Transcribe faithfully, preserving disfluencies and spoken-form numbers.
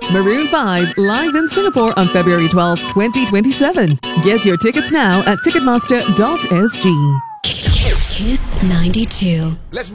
Maroon five live in Singapore on February twelfth, twenty twenty-seven. Get your tickets now at ticketmaster dot s g. Kiss ninety-two. Let's